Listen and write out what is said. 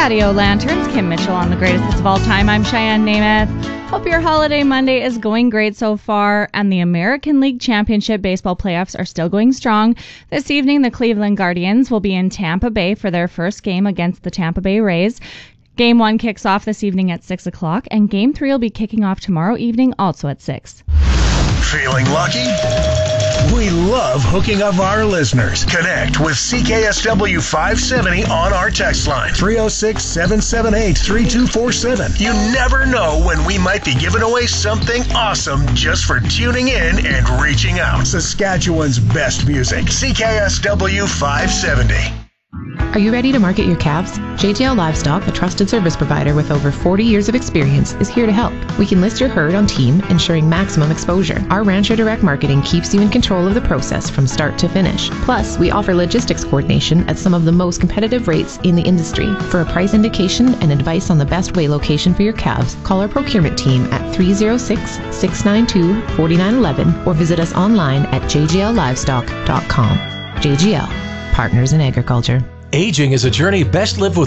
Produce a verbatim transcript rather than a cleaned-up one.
Patio Lanterns, Kim Mitchell on the greatest hits of all time. I'm Cheyenne Namath. Hope your holiday Monday is going great so far, and the American League Championship baseball playoffs are still going strong. This evening, the Cleveland Guardians will be in Tampa Bay for their first game against the Tampa Bay Rays. Game one kicks off this evening at six o'clock, and Game three will be kicking off tomorrow evening, also at six. Feeling lucky? We love hooking up our listeners. Connect with C K S W five seventy on our text line, three oh six, seven seven eight, three two four seven. You never know when we might be giving away something awesome just for tuning in and reaching out. Saskatchewan's best music, C K S W five seventy. Are you ready to market your calves? J J L Livestock, a trusted service provider with over forty years of experience, is here to help. We can list your herd on team, ensuring maximum exposure. Our Rancher Direct Marketing keeps you in control of the process from start to finish. Plus, we offer logistics coordination at some of the most competitive rates in the industry. For a price indication and advice on the best way location for your calves, call our procurement team at three oh six, six nine two, four nine one one or visit us online at j j l livestock dot com. J G L, Partners in Agriculture. Aging is a journey best lived with